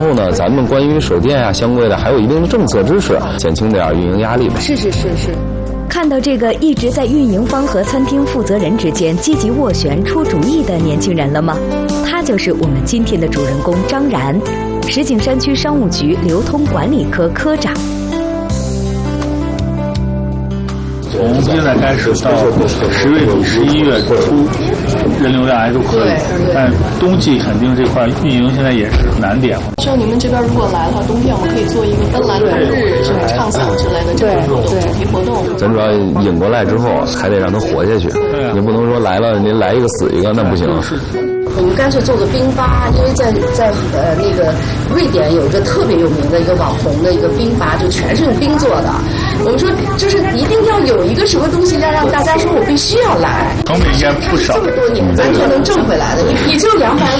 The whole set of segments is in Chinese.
然后呢，咱们关于水电啊相关的还有一定的政策支持，减轻点运营压力吧。 是。 看到这个一直在运营方和餐厅负责人之间积极斡旋出主意的年轻人了吗？他就是我们今天的主人公张然，石景山区商务局流通管理科科长。 从现在开始到10月底、11月初，人流量还都可以，但冬季肯定这块运营现在也是难点。 像你们这边如果来的话，冬天我们可以做一个奔蓝冬日这种畅想之类的这种主题活动。 咱主要引过来之后，还得让它活下去，你不能说来了您来一个死一个，那不行。 我们干脆做个冰吧，因为在那个瑞典有一个特别有名的一个网红的一个冰吧，就全是用冰做的。我们说就是一定要有一个什么东西让大家说我必须要来。 成本应该不少， 这么多年完全能挣回来的，你就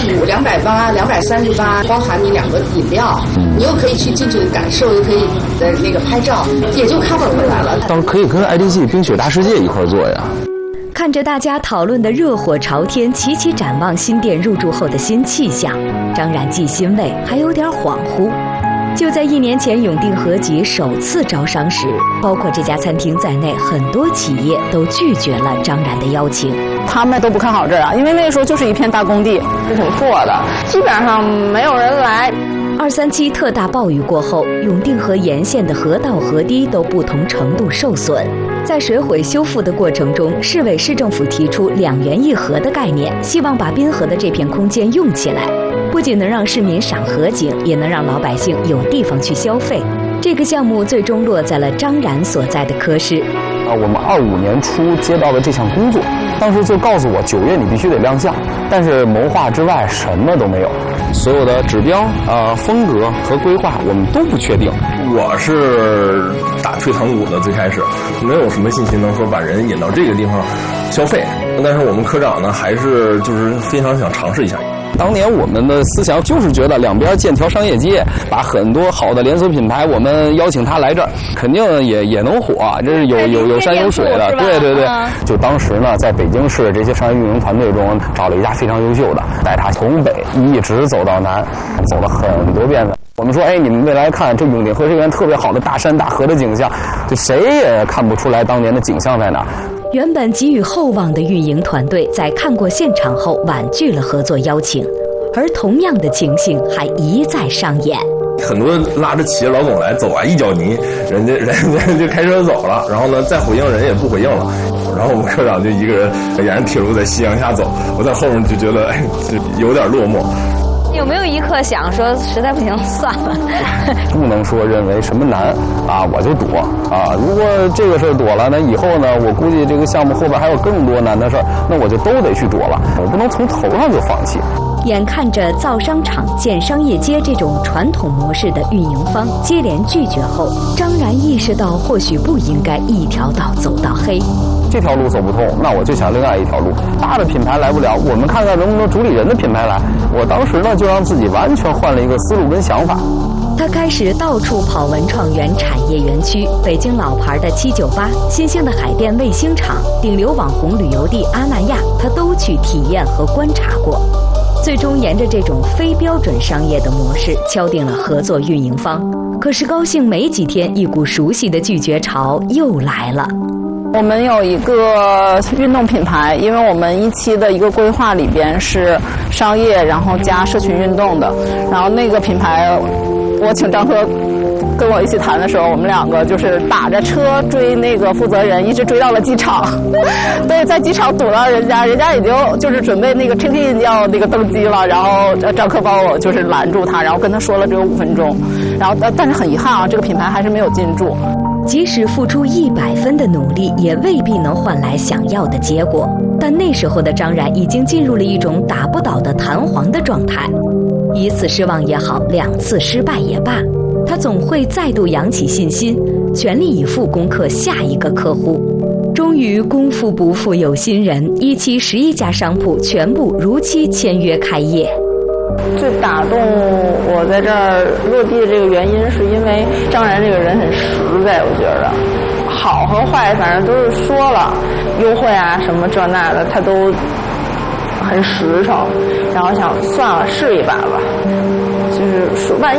250、280、238，包含你2个饮料，你又可以去近距离感受，又可以那个拍照，也就 cover 回来了。 当然可以跟 IDG 冰雪大世界一块做呀。 看着大家讨论的热火朝天，齐齐展望新店入驻后的新气象，张然既欣慰还有点恍惚。就在1年前永定合集首次招商时，包括这家餐厅在内，很多企业都拒绝了张然的邀请。 他们都不看好这儿啊，因为那个时候就是一片大工地，是挺破的，基本上没有人来。 237特大暴雨过后，永定河沿线的河道河堤都不同程度受损。在水毁修复的过程中，市委市政府提出2元1河的概念，希望把滨河的这片空间用起来，不仅能让市民赏河景，也能让老百姓有地方去消费。这个项目最终落在了张然所在的科室。 我们25年初接到了这项工作，当时就告诉我9月你必须得亮相，但是谋划之外什么都没有，所有的指标风格和规划我们都不确定。 我是打退堂鼓的，最开始没有什么信心能说把人引到这个地方消费，但是我们科长呢还是就是非常想尝试一下。 当年我们的思想就是觉得两边建条商业街，把很多好的连锁品牌我们邀请他来这儿，肯定也能火，这是有山有水的。对，就当时呢在北京市这些商业运营团队中找了一家非常优秀的，带他从北一直走到南，走了很多遍的。我们说你们未来看这永定河是一片特别好的大山大河的景象，就谁也看不出来当年的景象在哪。 原本给予厚望的运营团队在看过现场后婉拒了合作邀请，而同样的情形还一再上演。 很多拉着企业老总来走啊，一脚泥，人家就开车走了，然后呢再回应人也不回应了，然后我们科长就一个人沿着铁路在夕阳下走，我在后面就觉得就有点落寞。 有没有一刻想说实在不行算了？ 不能说认为什么难我就躲如果这个事儿躲了，那以后呢我估计这个项目后边还有更多难的事儿，那我就都得去躲了，我不能从头上就放弃。 眼看着造商场建商业街这种传统模式的运营方接连拒绝后，张然意识到或许不应该一条道走到黑。 这条路走不通，那我就想另外一条路。大的品牌来不了，我们看看能不能主理人的品牌来。我当时呢就让自己完全换了一个思路跟想法。 他开始到处跑文创园产业园区，北京老牌的798、新兴的海淀卫星厂、顶流网红旅游地阿那亚，他都去体验和观察过。最终沿着这种非标准商业的模式敲定了合作运营方。可是高兴没几天，一股熟悉的拒绝潮又来了。 我们有一个运动品牌，因为我们1期的一个规划里边是商业然后加社群运动的，然后那个品牌我请张科跟我一起谈的时候，我们2个就是打着车追那个负责人，一直追到了机场。对，在机场堵到人家已经就是准备那个 check in 要那个登机了，然后张科帮我就是拦住他，然后跟他说了只有5分钟，然后但是很遗憾这个品牌还是没有进驻。 即使付出100分的努力，也未必能换来想要的结果。但那时候的张然已经进入了一种打不倒的弹簧的状态，1次失望也好，2次失败也罢，他总会再度扬起信心，全力以赴攻克下一个客户。终于功夫不负有心人，1期11家商铺全部如期签约开业。 最打动我在这儿落地的这个原因，是因为张然这个人很实在，我觉得好和坏反正都是说了，优惠什么这那的他都很实诚，然后想算了试一把吧，就是说万